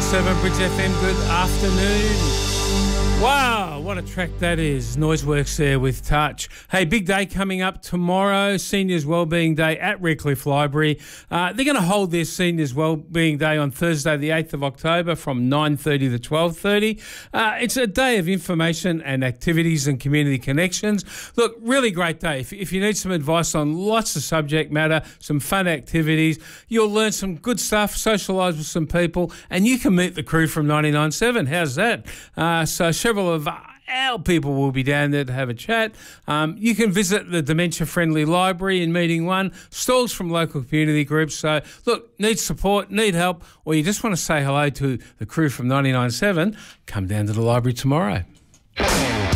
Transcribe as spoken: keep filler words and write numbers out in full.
seven Bridge F M, good afternoon. Wow, what a track that is. Noiseworks there with Touch. Hey, big day coming up tomorrow, Seniors Wellbeing Day at Redcliffe Library. Uh, they're going to hold their Seniors Wellbeing Day on Thursday the eighth of October from nine thirty to twelve thirty. Uh, it's a day of information and activities and community connections. Look, really great day. If, if you need some advice on lots of subject matter, some fun activities, you'll learn some good stuff, socialise with some people, and you can meet the crew from ninety-nine point seven. How's that? Uh, so several of our people will be down there to have a chat. Um, you can visit the dementia-friendly library in Meeting One, stalls from local community groups. So, look, need support, need help, or you just want to say hello to the crew from ninety-nine point seven, come down to the library tomorrow.